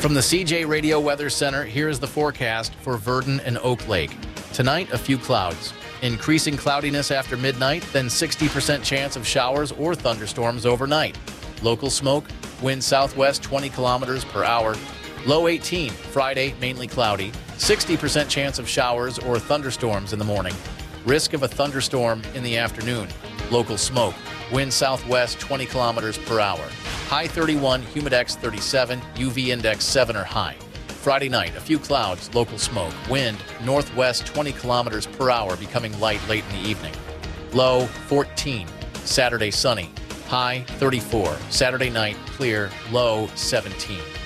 From the CJ Radio Weather Center, here is the forecast for Verdon and Oak Lake. Tonight, a few clouds. Increasing cloudiness after midnight, then 60% chance of showers or thunderstorms overnight. Local smoke, wind southwest 20 kilometers per hour. Low 18, Friday, mainly cloudy. 60% chance of showers or thunderstorms in the morning. Risk of a thunderstorm in the afternoon. Local smoke, wind southwest 20 kilometers per hour. High 31, humidex 37, UV index 7 or high. Friday night, a few clouds, local smoke. Wind northwest 20 kilometers per hour, becoming light late in the evening. Low 14. Saturday sunny. High 34. Saturday night clear. Low 17.